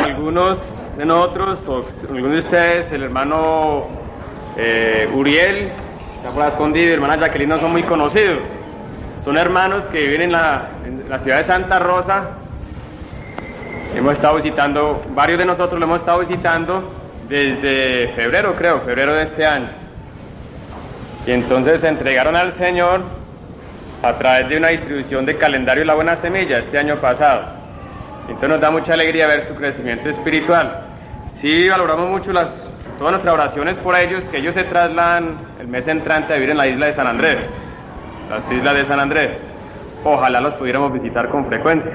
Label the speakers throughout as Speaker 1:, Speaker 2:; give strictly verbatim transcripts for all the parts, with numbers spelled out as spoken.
Speaker 1: algunos de nosotros, o algunos de ustedes, el hermano eh, Uriel, está por ahí escondido, y la hermana Jacqueline no son muy conocidos. Son hermanos que viven en la, en la ciudad de Santa Rosa. Hemos estado visitando, varios de nosotros lo hemos estado visitando desde febrero, creo, febrero de este año. Y entonces se entregaron al Señor a través de una distribución de calendario de la Buena Semilla este año pasado. Entonces nos da mucha alegría ver su crecimiento espiritual. Sí, valoramos mucho las, todas nuestras oraciones por ellos, que ellos se trasladan el mes entrante a vivir en la isla de San Andrés, las islas de San Andrés. Ojalá los pudiéramos visitar con frecuencia.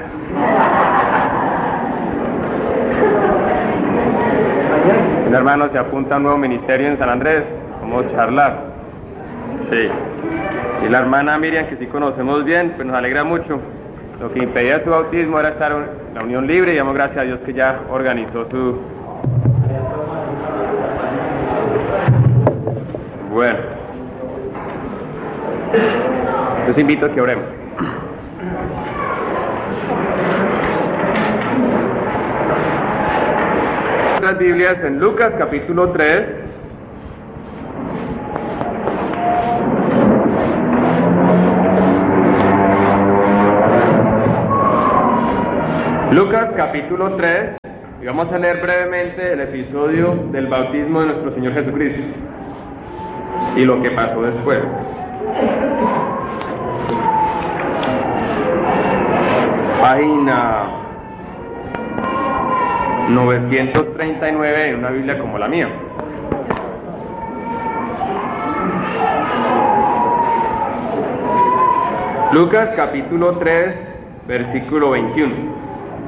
Speaker 1: Si un hermano se apunta a un nuevo ministerio en San Andrés, vamos a charlar. Sí. Y la hermana Miriam, que sí conocemos bien, pues nos alegra mucho. Lo que impedía su bautismo era estar en la unión libre, y damos gracias a Dios que ya organizó su... Bueno. Los invito a que oremos. Las Biblias en Lucas capítulo tres. Lucas capítulo tres, y vamos a leer brevemente el episodio del bautismo de nuestro Señor Jesucristo y lo que pasó después. Página novecientos treinta y nueve en una Biblia como la mía. Lucas capítulo tres, versículo veintiuno.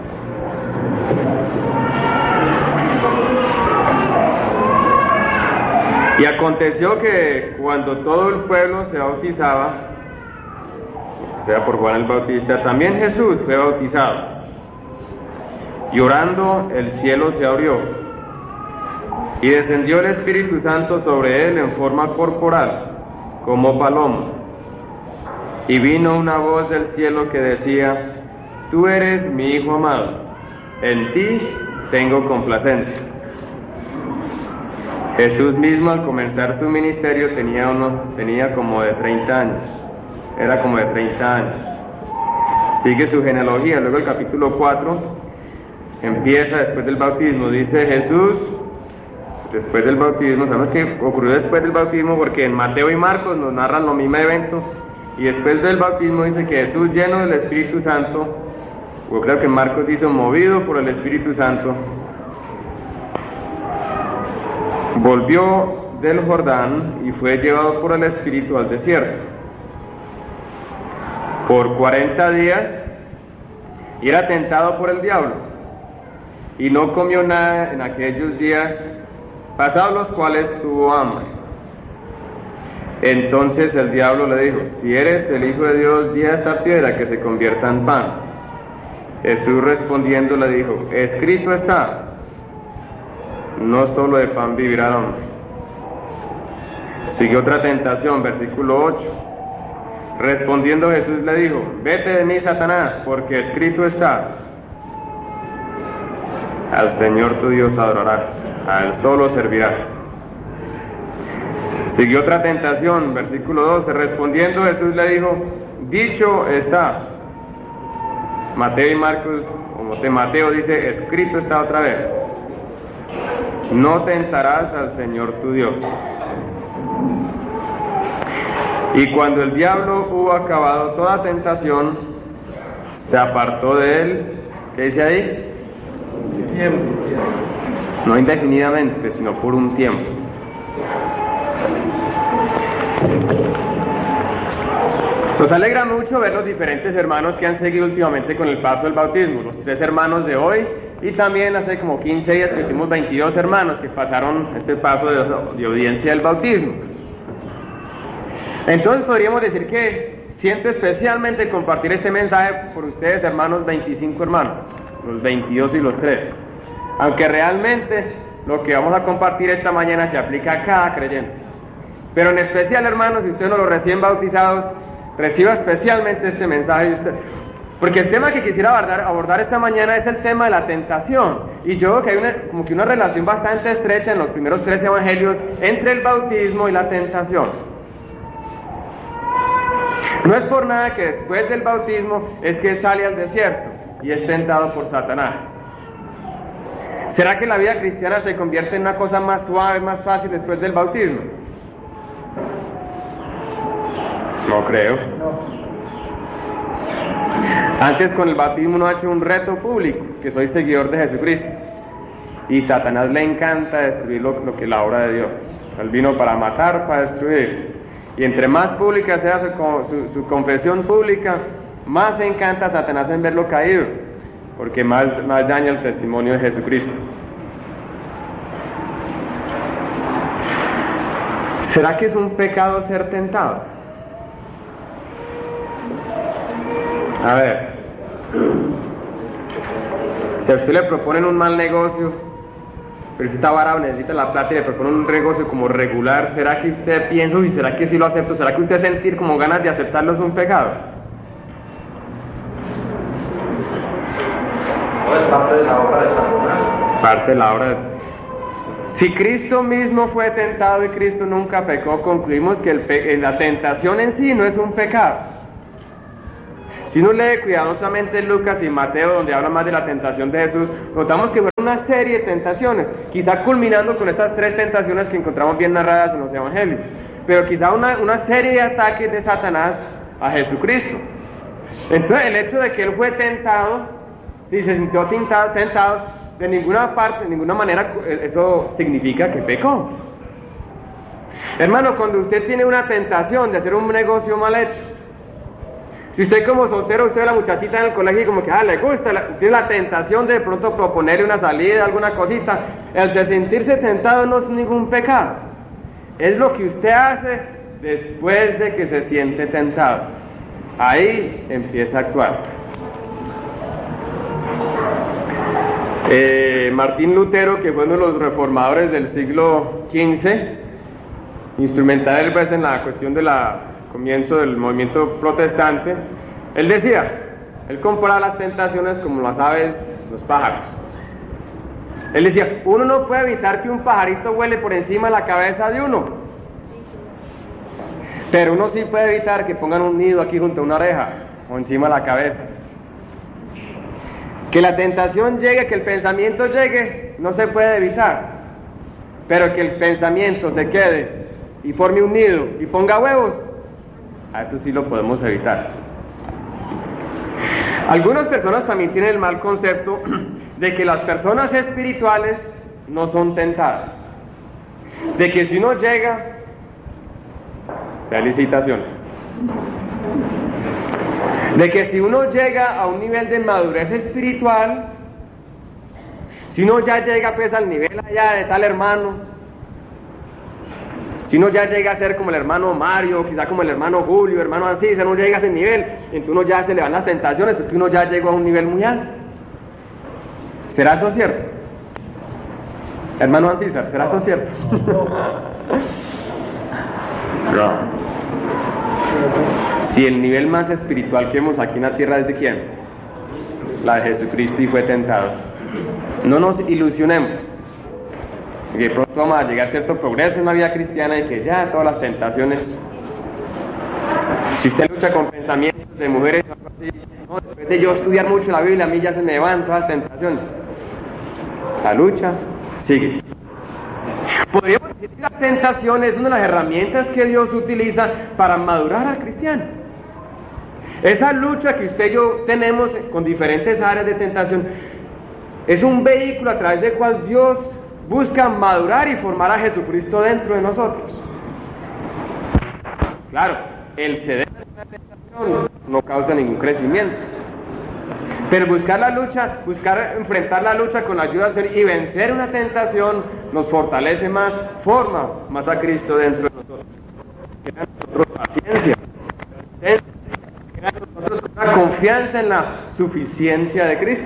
Speaker 1: Y aconteció que cuando todo el pueblo se bautizaba, o sea, por Juan el Bautista, también Jesús fue bautizado. Y orando, el cielo se abrió, y descendió el Espíritu Santo sobre él en forma corporal, como paloma. Y vino una voz del cielo que decía: Tú eres mi Hijo amado, en ti tengo complacencia. Jesús mismo, al comenzar su ministerio, tenía, uno, tenía como de treinta años, era como de treinta años. Sigue su genealogía, luego el capítulo cuatro empieza después del bautismo. Dice Jesús, después del bautismo, sabemos que ocurrió después del bautismo porque en Mateo y Marcos nos narran lo mismo evento, y después del bautismo dice que Jesús, lleno del Espíritu Santo, o creo que Marcos dice movido por el Espíritu Santo, volvió del Jordán y fue llevado por el Espíritu al desierto por cuarenta días, y era tentado por el diablo, y no comió nada en aquellos días, pasados los cuales tuvo hambre. Entonces el diablo le dijo: Si eres el Hijo de Dios, di a esta piedra que se convierta en pan. Jesús respondiendo le dijo: Escrito está, no solo de pan vivirá el hombre. Siguió otra tentación, versículo ocho. Respondiendo Jesús le dijo: Vete de mí, Satanás, porque escrito está: Al Señor tu Dios adorarás, a Él solo servirás. Siguió otra tentación, versículo doce. Respondiendo Jesús le dijo: Dicho está. Mateo y Marcos, como de Mateo dice: Escrito está otra vez: No tentarás al Señor tu Dios. Y cuando el diablo hubo acabado toda tentación, se apartó de él. ¿Qué dice ahí? Tiempo. No indefinidamente, sino por un tiempo. Nos alegra mucho ver los diferentes hermanos que han seguido últimamente con el paso del bautismo. Los tres hermanos de hoy, y también hace como quince días que tuvimos veintidós hermanos que pasaron este paso de, de obediencia del bautismo. Entonces podríamos decir que siento especialmente compartir este mensaje por ustedes, hermanos, veinticinco hermanos, los veintidós y los tres. Aunque realmente lo que vamos a compartir esta mañana se aplica a cada creyente. Pero en especial, hermanos, si ustedes no los recién bautizados, reciba especialmente este mensaje de ustedes. Porque el tema que quisiera abordar, abordar esta mañana es el tema de la tentación. Y yo creo que hay una, como que una relación bastante estrecha en los primeros tres evangelios entre el bautismo y la tentación. No es por nada que después del bautismo es que sale al desierto y es tentado por Satanás. ¿Será que la vida cristiana se convierte en una cosa más suave, más fácil después del bautismo? No creo. Antes con el bautismo uno ha hecho un reto público, que soy seguidor de Jesucristo. Y Satanás le encanta destruir lo, lo que es la obra de Dios. Él vino para matar, para destruir. Y entre más pública sea su, su, su confesión pública, más se encanta a Satanás en verlo caído, porque más, más daña el testimonio de Jesucristo. ¿Será que es un pecado ser tentado? A ver, si a usted le proponen un mal negocio, pero si está varado, necesita la plata y le proponen un negocio como regular, ¿será que usted piensa, y será que sí lo acepto? ¿Será que usted sentir como ganas de aceptarlo es un pecado?
Speaker 2: No es parte de la obra de Satanás.
Speaker 1: Es parte de la obra de... Si Cristo mismo fue tentado y Cristo nunca pecó, concluimos que el pe... la tentación en sí no es un pecado. Si uno lee cuidadosamente Lucas y Mateo, donde habla más de la tentación de Jesús, notamos que fueron una serie de tentaciones, quizá culminando con estas tres tentaciones que encontramos bien narradas en los evangelios, pero quizá una, una serie de ataques de Satanás a Jesucristo. Entonces el hecho de que él fue tentado, si se sintió tentado, tentado, de ninguna parte, de ninguna manera, eso significa que pecó. Hermano, cuando usted tiene una tentación de hacer un negocio mal hecho, si usted como soltero, usted ve a la muchachita en el colegio y como que ah, le gusta, la, tiene la tentación de, de pronto proponerle una salida, alguna cosita, el de sentirse tentado no es ningún pecado. Es lo que usted hace después de que se siente tentado. Ahí empieza a actuar. Eh, Martín Lutero, que fue uno de los reformadores del siglo quince, instrumental pues en la cuestión de la comienzo del movimiento protestante, él decía, él comparaba las tentaciones como las aves, los pájaros. Él decía, uno no puede evitar que un pajarito vuele por encima de la cabeza de uno, pero uno sí puede evitar que pongan un nido aquí junto a una oreja o encima de la cabeza. Que la tentación llegue, que el pensamiento llegue, no se puede evitar, pero que el pensamiento se quede y forme un nido y ponga huevos, a eso sí lo podemos evitar. Algunas personas también tienen el mal concepto de que las personas espirituales no son tentadas, de que si uno llega, felicitaciones, de que si uno llega a un nivel de madurez espiritual, si uno ya llega pues al nivel allá de tal hermano, si uno ya llega a ser como el hermano Mario, quizá como el hermano Julio, hermano Ancisa, uno llega a ese nivel, entonces uno ya se le van las tentaciones, pues que uno ya llegó a un nivel muy alto. ¿Será eso cierto? Hermano Ancisa, ¿será eso cierto? No. Si el nivel más espiritual que vemos aquí en la tierra es de quién, la de Jesucristo y fue tentado, no nos ilusionemos que pronto vamos a llegar a cierto progreso en la vida cristiana y que ya todas las tentaciones, si usted lucha con pensamientos de mujeres o algo así, no, después de yo estudiar mucho la Biblia a mí ya se me van todas las tentaciones. La lucha sigue. Podríamos decir que la tentación es una de las herramientas que Dios utiliza para madurar al cristiano. Esa lucha que usted y yo tenemos con diferentes áreas de tentación es un vehículo a través del cual Dios busca madurar y formar a Jesucristo dentro de nosotros. Claro, el ceder a la tentación no causa ningún crecimiento, pero buscar la lucha, buscar enfrentar la lucha con la ayuda del Señor y vencer una tentación nos fortalece más, forma más a Cristo dentro de nosotros. Crea en nosotros paciencia, crea en nosotros una confianza en la suficiencia de Cristo.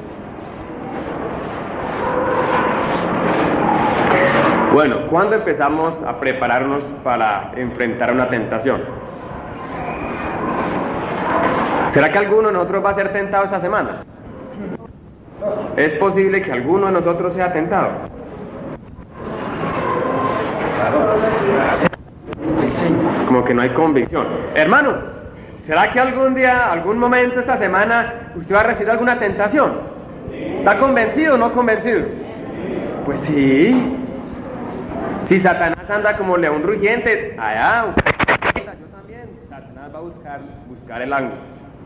Speaker 1: Bueno, ¿cuándo empezamos a prepararnos para enfrentar una tentación? ¿Será que alguno de nosotros va a ser tentado esta semana? ¿Es posible que alguno de nosotros sea tentado? Como que no hay convicción. Hermano, ¿será que algún día, algún momento esta semana, usted va a recibir alguna tentación? ¿Está convencido o no convencido? Pues sí. Si Satanás anda como león rugiente, allá, yo también, Satanás va a buscar, buscar el ángulo.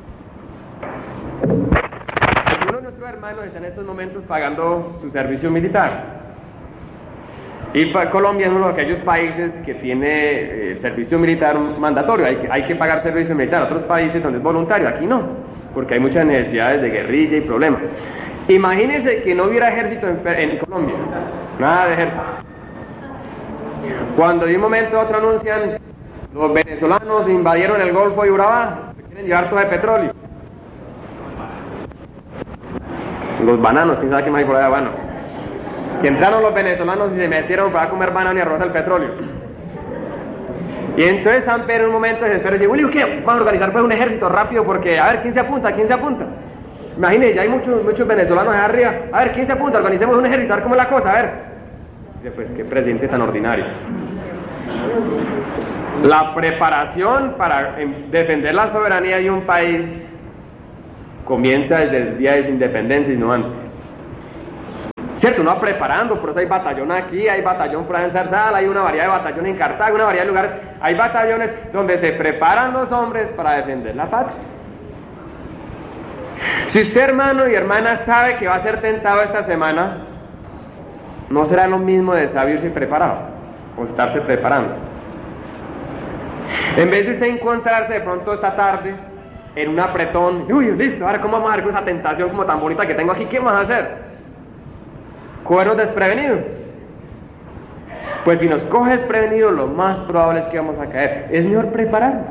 Speaker 1: Algunos de nuestros hermanos están en estos momentos pagando su servicio militar. Y para Colombia es uno de aquellos países que tiene eh, servicio militar mandatorio, hay que, hay que pagar servicio militar. Otros países donde es voluntario, aquí no, porque hay muchas necesidades de guerrilla y problemas. Imagínense que no hubiera ejército en, en Colombia, nada de ejército. Cuando de un momento a otro anuncian, los venezolanos invadieron el Golfo de Urabá, se quieren llevar todo el petróleo. Los bananos, quién sabe qué más hay por allá, bueno. Que entraron los venezolanos y se metieron para comer banano y arroz al petróleo. Y entonces San Pedro en un momento se espera y dice, Willy, ¿qué? Vamos a organizar pues un ejército rápido porque, a ver, ¿quién se apunta? ¿Quién se apunta? Imagínense, ya hay muchos, muchos venezolanos allá arriba. A ver, ¿quién se apunta? Organicemos un ejército, a ver cómo es la cosa, a ver. Dice, pues, qué presidente tan ordinario. La preparación para defender la soberanía de un país comienza desde el día de su independencia y no antes. Cierto, uno va preparando, por eso hay batallón aquí, hay batallón por allá en Zarzal, hay una variedad de batallones en Cartago, una variedad de lugares, hay batallones donde se preparan los hombres para defender la patria. Si usted, hermano y hermana, sabe que va a ser tentado esta semana, no será lo mismo de sabio irse preparado, o estarse preparando. En vez de usted encontrarse de pronto esta tarde en un apretón, uy, listo, ahora cómo vamos a ver con esa tentación como tan bonita que tengo aquí, ¿qué vamos a hacer? ¿Cogernos desprevenidos? Pues si nos coge desprevenidos, lo más probable es que vamos a caer. Es mejor prepararnos.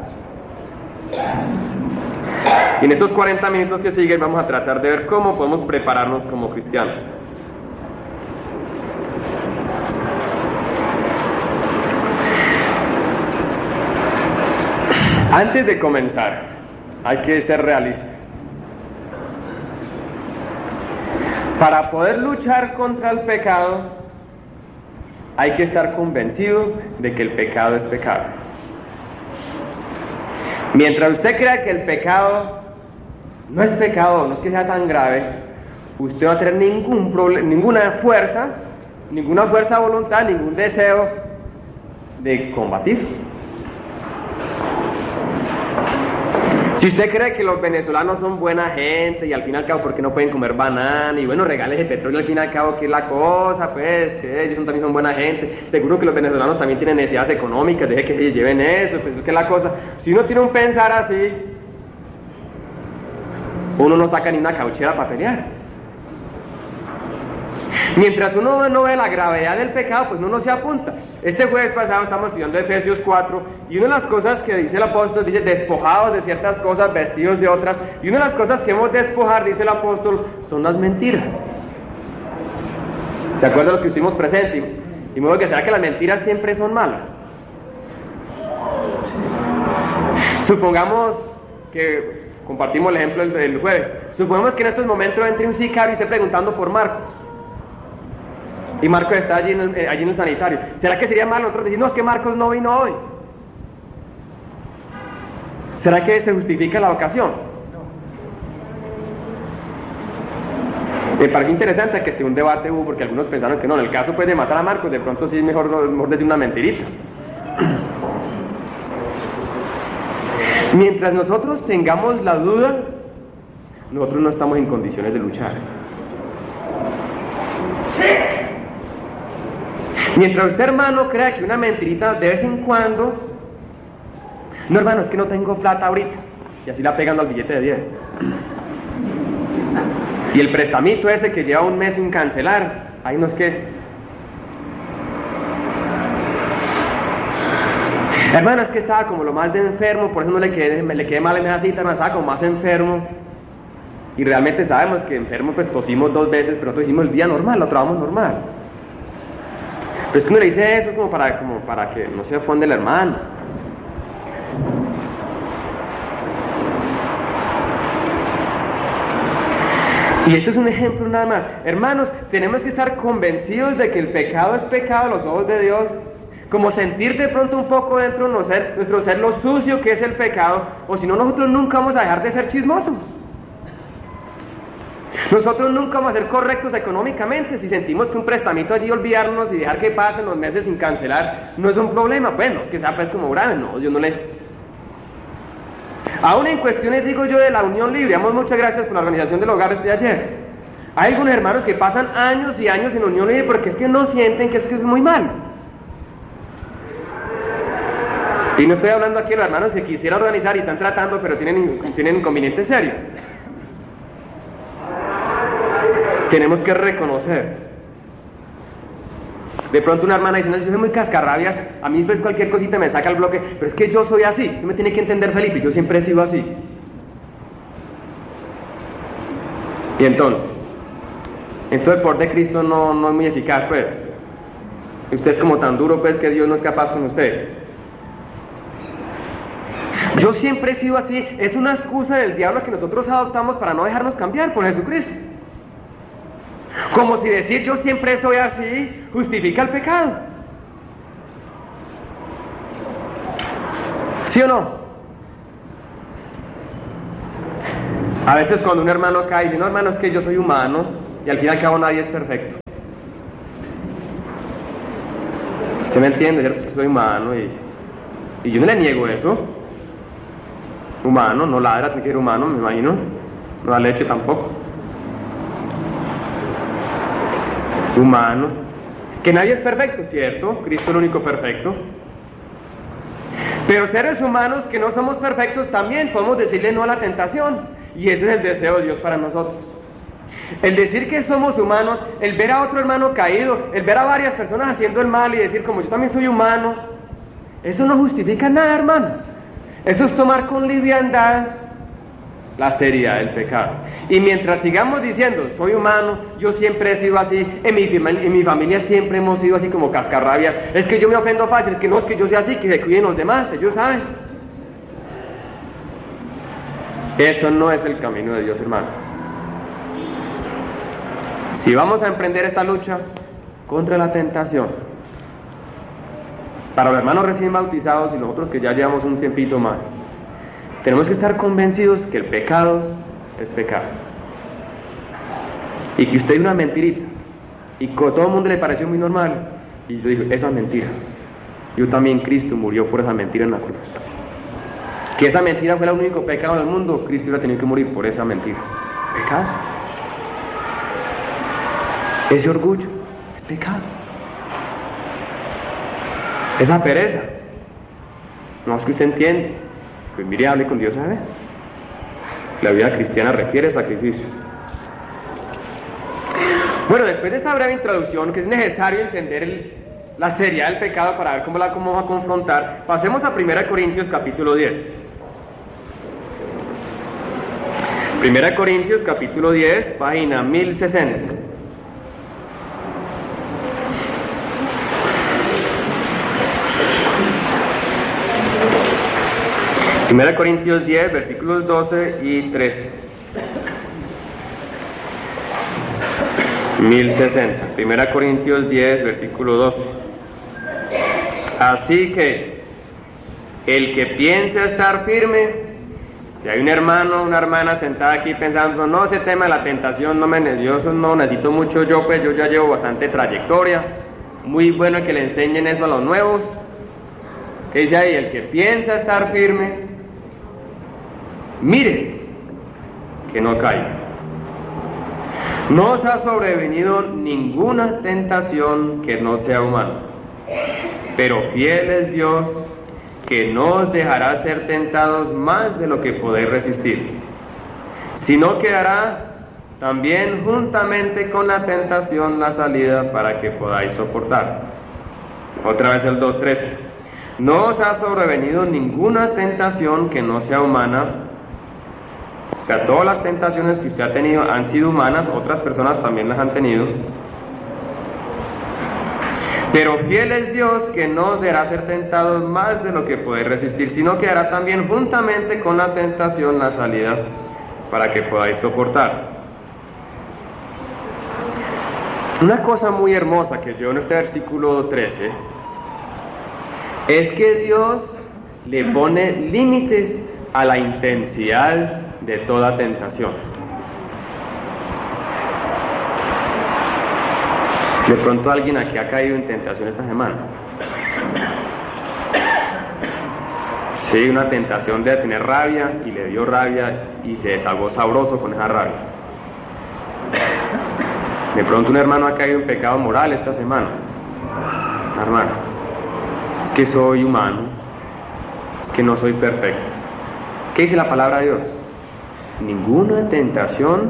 Speaker 1: Y en estos cuarenta minutos que siguen vamos a tratar de ver cómo podemos prepararnos como cristianos. Antes de comenzar, hay que ser realistas. Para poder luchar contra el pecado, hay que estar convencido de que el pecado es pecado. Mientras usted crea que el pecado no es pecado, no es que sea tan grave, usted no va a tener ningún problema, ninguna fuerza, ninguna fuerza de voluntad, ningún deseo de combatir. Si usted cree que los venezolanos son buena gente y al fin y al cabo porque no pueden comer banana y bueno, regales de petróleo al fin y al cabo, ¿qué es la cosa? Pues que ellos también son buena gente, seguro que los venezolanos también tienen necesidades económicas, deje que ellos lleven eso, pues ¿qué es la cosa? Si uno tiene un pensar así, uno no saca ni una cauchera para pelear. Mientras uno no ve la gravedad del pecado, pues uno no se apunta. Este jueves pasado estamos estudiando Efesios cuatro y una de las cosas que dice el apóstol, dice despojados de ciertas cosas, vestidos de otras, y una de las cosas que hemos de despojar, dice el apóstol, son las mentiras. ¿Se acuerdan de los que estuvimos presentes? Y modo que será que las mentiras siempre son malas. Supongamos que compartimos el ejemplo del, del jueves. Supongamos que en estos momentos entre un sicario y esté preguntando por Marcos. Y Marcos está allí en, el, eh, allí en el sanitario. ¿Será que sería malo nosotros decir, no, es que Marcos no vino hoy? ¿Será que se justifica la ocasión? No. Me pareció interesante que este un debate hubo, porque algunos pensaron que no, en el caso pues de matar a Marcos, de pronto sí es mejor, mejor decir una mentirita. Mientras nosotros tengamos la duda, nosotros no estamos en condiciones de luchar. Mientras usted, hermano, crea que una mentirita de vez en cuando, no, hermano, es que no tengo plata ahorita, y así la pegando al billete de diez. Y el prestamito ese que lleva un mes sin cancelar, ahí no es que... Hermano, es que estaba como lo más de enfermo, por eso no le quedé, le quedé mal en esa cita, no, estaba como más enfermo. Y realmente sabemos que enfermo pues tosimos dos veces, pero nosotros hicimos el día normal, lo trabajamos normal. Pero es que uno le dice eso como para, como para que no se ofenda el hermano. Y esto es un ejemplo nada más. Hermanos, tenemos que estar convencidos de que el pecado es pecado a los ojos de Dios. Como sentir de pronto un poco dentro de nuestro ser, nuestro ser lo sucio que es el pecado, o si no, nosotros nunca vamos a dejar de ser chismosos. Nosotros nunca vamos a ser correctos económicamente. Si sentimos que un prestamito allí, olvidarnos y dejar que pasen los meses sin cancelar, no es un problema. Bueno, es que sea pues como grave, no, Dios no le... Aún en cuestiones, digo yo, de la unión libre, damos muchas gracias por la organización del hogar de ayer. Hay algunos hermanos que pasan años y años en unión libre porque es que no sienten que eso es muy mal. Y no estoy hablando aquí de los hermanos que quisieran organizar y están tratando, pero tienen, tienen inconvenientes serios. Tenemos que reconocer. De pronto una hermana dice, no, yo soy muy cascarrabias, a mí ves cualquier cosita me saca el bloque, pero es que yo soy así, usted me tiene que entender, Felipe, yo siempre he sido así. Y entonces, entonces el poder de Cristo no, no es muy eficaz, pues. Usted es como tan duro, pues, que Dios no es capaz con usted. Yo siempre he sido así, es una excusa del diablo que nosotros adoptamos para no dejarnos cambiar por Jesucristo. Como si decir yo siempre soy así justifica el pecado. ¿Sí o no? A veces cuando un hermano cae y dice, no hermano, es que yo soy humano, y al fin y al cabo nadie es perfecto. Usted me entiende, ¿cierto? Es que soy humano y, y yo no le niego eso. Humano, no ladra, tiene que ser humano, me imagino. No da leche tampoco. Humano. Que nadie es perfecto, ¿cierto? Cristo es el único perfecto. Pero seres humanos que no somos perfectos también podemos decirle no a la tentación. Y ese es el deseo de Dios para nosotros. El decir que somos humanos, el ver a otro hermano caído, el ver a varias personas haciendo el mal y decir como yo también soy humano, eso no justifica nada, hermanos. Eso es tomar con liviandad la seriedad del pecado. Y mientras sigamos diciendo, soy humano, yo siempre he sido así, en mi, en mi familia siempre hemos sido así como cascarrabias, es que yo me ofendo fácil, es que no es que yo sea así, que se cuiden los demás, ellos saben. Eso no es el camino de Dios, hermano. Si vamos a emprender esta lucha contra la tentación, para los hermanos recién bautizados y nosotros que ya llevamos un tiempito más, tenemos que estar convencidos que el pecado es pecado. Y que usted es una mentirita. Y que a todo el mundo le pareció muy normal. Y yo digo, esa es mentira. Yo también, Cristo murió por esa mentira en la cruz. Que esa mentira fue el único pecado del mundo, Cristo hubiera tenido que morir por esa mentira. Pecado. Ese orgullo es pecado. Esa pereza. No es que usted entiende. Pues mire, hable con Dios, ¿sabe? La vida cristiana requiere sacrificio. Bueno, después de esta breve introducción, que es necesario entender el, la seriedad del pecado para ver cómo la cómo va a confrontar, pasemos a primera Corintios capítulo diez. primera Corintios capítulo diez, página mil sesenta. primera Corintios diez, versículos doce y trece. mil sesenta. primera Corintios diez, versículo doce. Así que, el que piensa estar firme, si hay un hermano o una hermana sentada aquí pensando, no, ese tema de la tentación no me yo eso no necesito mucho yo, pues yo ya llevo bastante trayectoria, muy bueno que le enseñen eso a los nuevos. ¿Qué dice ahí? El que piensa estar firme, mire que no caiga. No os ha sobrevenido ninguna tentación que no sea humana, pero fiel es Dios, que no os dejará ser tentados más de lo que podéis resistir, sino que hará también juntamente con la tentación la salida para que podáis soportar. Otra vez el dos trece. No os ha sobrevenido ninguna tentación que no sea humana. O sea, todas las tentaciones que usted ha tenido han sido humanas, otras personas también las han tenido. Pero fiel es Dios, que no os dejará ser tentados más de lo que podéis resistir, sino que hará también juntamente con la tentación la salida para que podáis soportar. Una cosa muy hermosa que yo en este versículo trece es que Dios le pone límites a la intensidad de toda tentación. De pronto alguien aquí ha caído en tentación esta semana. Sí, una tentación de tener rabia y le dio rabia y se desahogó sabroso con esa rabia. De pronto un hermano ha caído en pecado moral esta semana. Hermano, es que soy humano, es que no soy perfecto. ¿Qué dice la palabra de Dios? Ninguna tentación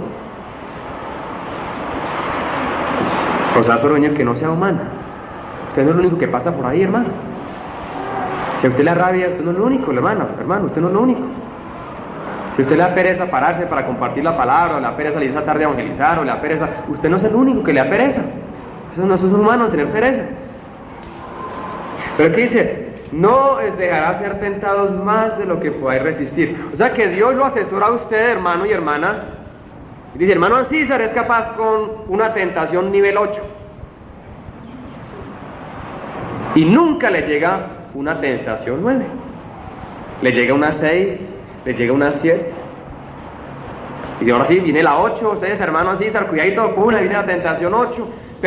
Speaker 1: os ha sobrevenir que no sea humana. Usted no es lo único que pasa por ahí, hermano. Si a usted le da rabia, usted no es lo único, hermano, hermano, usted no es lo único. Si a usted le da pereza pararse para compartir la palabra, o le da pereza salir esa tarde a evangelizar, o le da pereza, usted no es el único que le da pereza. Eso no es humano tener pereza. Pero ¿qué dice? No os dejará ser tentados más de lo que podáis resistir. O sea que Dios lo asesora a usted, hermano y hermana. Y dice, hermano César es capaz con una tentación nivel ocho. Y nunca le llega una tentación nueve. Le llega una seis, le llega una siete. Y si ahora sí viene la ocho, ustedes, hermano César, cuidadito, pum, le viene la tentación ocho.